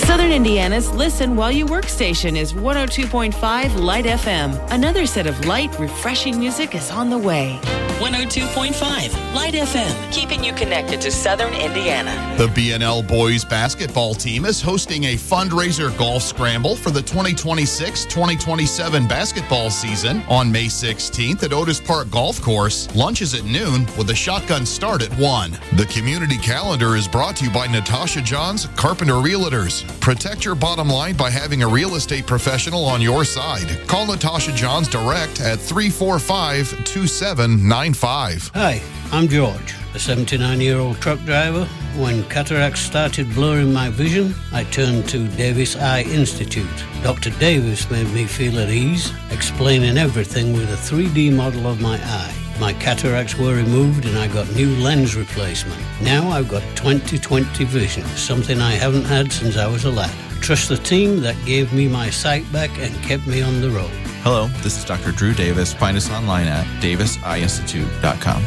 Southern Indiana's Listen While You Work station is 102.5 Light FM. Another set of light, refreshing music is on the way. 102.5 Light FM, keeping you connected to Southern Indiana. The BNL boys basketball team is hosting a fundraiser golf scramble for the 2026-2027 basketball season on May 16th at Otis Park Golf Course. Lunch is at noon with a shotgun start at 1. The community calendar is brought to you by Natasha Johns, Carpenter Realtors. Protect your bottom line by having a real estate professional on your side. Call Natasha Johns direct at 345-2795. Hi, I'm George, a 79-year-old truck driver. When cataracts started blurring my vision, I turned to Davis Eye Institute. Dr. Davis made me feel at ease, explaining everything with a 3D model of my eye. My cataracts were removed and I got new lens replacement. Now I've got 20/20 vision, something I haven't had since I was a lad. Trust the team that gave me my sight back and kept me on the road. Hello, this is Dr. Drew Davis. Find us online at daviseyeinstitute.com.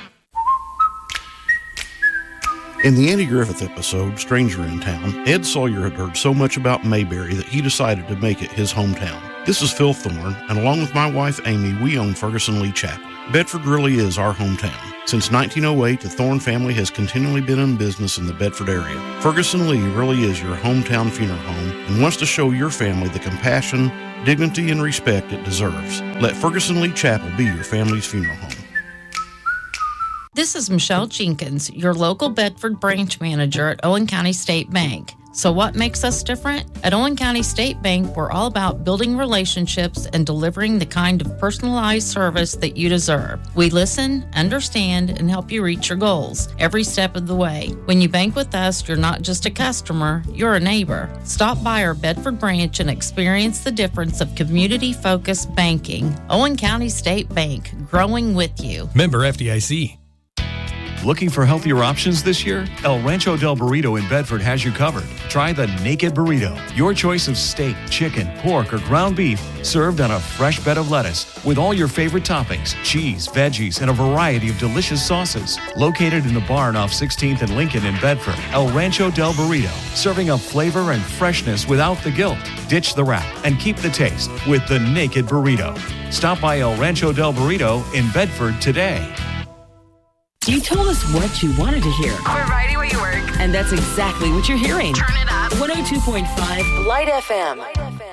In the Andy Griffith episode, Stranger in Town, Ed Sawyer had heard so much about Mayberry that he decided to make it his hometown. This is Phil Thorne, and along with my wife Amy, we own Ferguson Lee Chapel. Bedford really is our hometown. Since 1908, the Thorne family has continually been in business in the Bedford area. Ferguson Lee really is your hometown funeral home and wants to show your family the compassion, dignity, and respect it deserves. Let Ferguson Lee Chapel be your family's funeral home. This is Michelle Jenkins, your local Bedford branch manager at Owen County State Bank. So what makes us different? At Owen County State Bank, we're all about building relationships and delivering the kind of personalized service that you deserve. We listen, understand, and help you reach your goals every step of the way. When you bank with us, you're not just a customer, you're a neighbor. Stop by our Bedford branch and experience the difference of community-focused banking. Owen County State Bank, growing with you. Member FDIC. Looking for healthier options this year? El Rancho del Burrito in Bedford has you covered. Try the Naked Burrito, your choice of steak, chicken, pork, or ground beef, served on a fresh bed of lettuce with all your favorite toppings, cheese, veggies, and a variety of delicious sauces. Located in the barn off 16th and Lincoln in Bedford, El Rancho del Burrito, serving up flavor and freshness without the guilt. Ditch the wrap and keep the taste with the Naked Burrito. Stop by El Rancho del Burrito in Bedford today. You told us what you wanted to hear. We're riding where you work. And that's exactly what you're hearing. Turn it up. 102.5 Light FM.